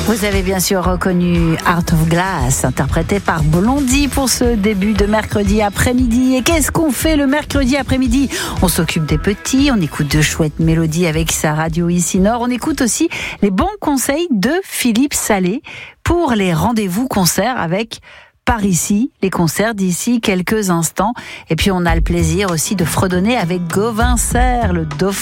Vous avez bien sûr reconnu Heart of Glass, interprété par Blondie pour ce début de mercredi après-midi. Et qu'est-ce qu'on fait le mercredi après-midi? On s'occupe des petits, on écoute de chouettes mélodies avec sa radio ici Nord. On écoute aussi les bons conseils de Philippe Salé pour les rendez-vous concerts avec par ici, les concerts d'ici quelques instants. Et puis on a le plaisir aussi de fredonner avec Gauvin Serre, le dauphin